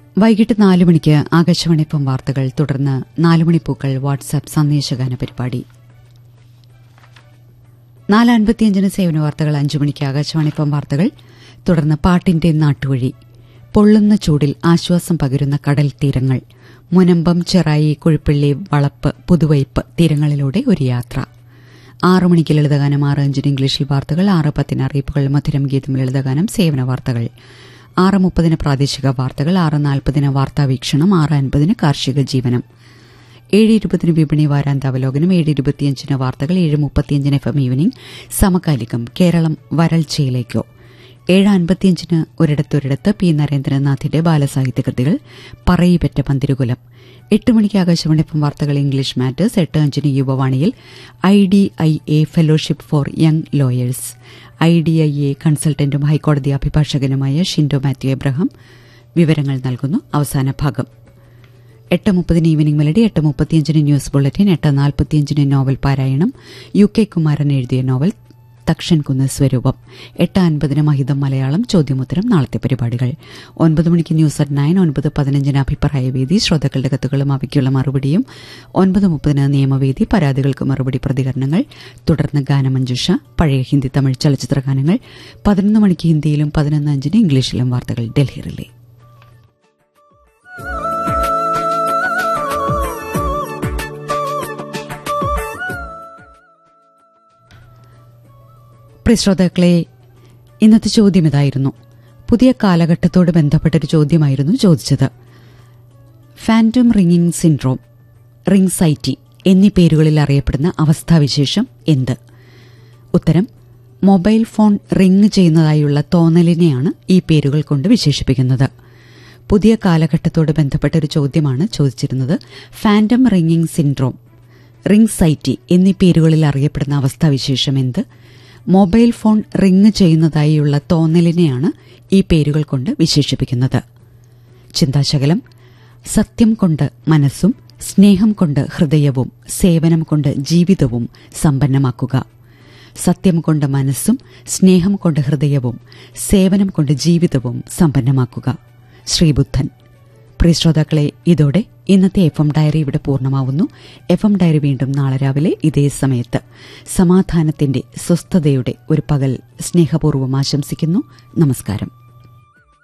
വൈകിട്ട് 4 മണിക്ക് Akashvani F M വാർത്തകൾ, തുടർന്ന് 4 മണിപ്പൂക്കൾ വാട്സാപ്പ് സന്ദേശഗാന പരിപാടി. 4:55 സേവന വാർത്തകൾ, 5 മണിക്ക് ആകാശവാണി എഫ് എം വാർത്തകൾ, തുടർന്ന് പാട്ടിന്റെ നാട്ടുവഴി. പൊള്ളുന്ന ചൂടിൽ ആശ്വാസം പകരുന്ന കടൽ തീരങ്ങൾ. മുനമ്പം, ചെറായി, കുഴിപ്പള്ളി, വളപ്പ്, പുതുവൈപ്പ് തീരങ്ങളിലൂടെ ഒരു യാത്ര. 6 മണിക്ക് ലളിതഗാനം, 6:05 ഇംഗ്ലീഷിൽ വാർത്തകൾ, 6:10 അറിയിപ്പുകൾ, മധുരം ഗീതം, ലളിതഗാനം, സേവന വാർത്തകൾ, 6:30 പ്രാദേശിക വാർത്തകൾ, 6:40 വാർത്താവീക്ഷണം, 6:50 കാർഷിക ജീവനം, 7:20 വിപണി വാരാന്താവലോകനം, 7:25 വാർത്തകൾ, 7:35 എഫ് എം ഈവനിംഗ് സമകാലികം, കേരളം വരൾച്ചയിലേക്കോ, 7:55 ഒരിടത്തൊരിടത്ത് പി നരേന്ദ്രനാഥിന്റെ ബാലസാഹിത്യ കൃതികൾ, പറയിപെറ്റ പന്തിരുകുലം. 8 മണിക്ക് ആകാശവാണി എഫ് എം വാർത്തകൾ, English matters. 8:05 യുവവാണിയിൽ IDIA fellowship four young lawyers. IDIA കൺസൾട്ടന്റും ഹൈക്കോടതി അഭിഭാഷകനുമായ ഷിൻഡോ മാത്യു എബ്രഹാം വിവരങ്ങൾ നൽകുന്നു. അവസാന ഭാഗം. 8:30 evening melody, 8:35 news bulletin, 8:45 novel പാരായണം, UK കുമാരൻ എഴുതിയ നോവൽ തക്ഷൻകുന്ന് സ്വരൂപം. 8:50 മഹിതം മലയാളം, ചോദ്യമുത്തരം, നാളത്തെ പരിപാടികൾ. 9 മണിക്ക് ന്യൂസ് അറ്റ് 9, 9:15 അഭിപ്രായവേദി, ശ്രോതാക്കളുടെ കത്തുകളും അവയ്ക്കുള്ള മറുപടിയും, 9:30 നിയമവേദി, പരാതികൾക്ക് മറുപടി, പ്രതികരണങ്ങൾ, തുടർന്ന് ഗാനമഞ്ജുഷ, പഴയ ഹിന്ദി തമിഴ് ചലച്ചിത്ര ഗാനങ്ങൾ. 11 മണിക്ക് ഹിന്ദിയിലും 11:05 ഇംഗ്ലീഷിലും വാർത്തകൾ, ഡൽഹി റിലേ. ശ്രോതാക്കളെ, ഇന്നത്തെ ചോദ്യം ഇതായിരുന്നു. പുതിയ കാലഘട്ടത്തോട് ബന്ധപ്പെട്ടൊരു ചോദ്യമായിരുന്നു ചോദിച്ചത്. ഫാന്റം റിംഗിംഗ് സിൻഡ്രോം, റിംഗ്സൈറ്റി എന്നീ പേരുകളിൽ അറിയപ്പെടുന്ന അവസ്ഥാവിശേഷം എന്ത്? ഉത്തരം: മൊബൈൽ ഫോൺ റിംഗ് ചെയ്യുന്നതായുള്ള തോന്നലിനെയാണ് ഈ പേരുകൾ കൊണ്ട് വിശേഷിപ്പിക്കുന്നത്. പുതിയ കാലഘട്ടത്തോട് ബന്ധപ്പെട്ടൊരു ചോദ്യമാണ് ചോദിച്ചിരുന്നത്. ഫാന്റം റിംഗിംഗ് സിൻഡ്രോം, റിംഗ്സൈറ്റി എന്നീ പേരുകളിൽ അറിയപ്പെടുന്ന അവസ്ഥാവിശേഷം എന്ത്? മൊബൈൽ ഫോൺ റിംഗ് ചെയ്യുന്നതായുള്ള തോന്നലിനെയാണ് ഈ പേരുകൾ കൊണ്ട് വിശേഷിപ്പിക്കുന്നത്. ചിന്താശകലം: സത്യം കൊണ്ട് മനസ്സും, സ്നേഹം കൊണ്ട് ഹൃദയവും, സേവനം കൊണ്ട് ജീവിതവും സമ്പന്നമാക്കുക. സത്യം കൊണ്ട് മനസ്സും, സ്നേഹം കൊണ്ട് ഹൃദയവും, സേവനം കൊണ്ട് ജീവിതവും സമ്പന്നമാക്കുക. ശ്രീബുദ്ധൻ. പ്രിയ ശ്രോതാക്കളെ, ഇതോടെ ഇന്നത്തെ FM ഡയറി ഇവിടെ പൂർണ്ണമാവുന്നു. FM ഡയറി വീണ്ടും നാളെ രാവിലെ ഇതേ സമയത്ത്. സമാധാനത്തിന്റെ, സ്വസ്ഥതയുടെ ഒരു പകൽ സ്നേഹപൂർവ്വം ആശംസിക്കുന്നു. നമസ്കാരം.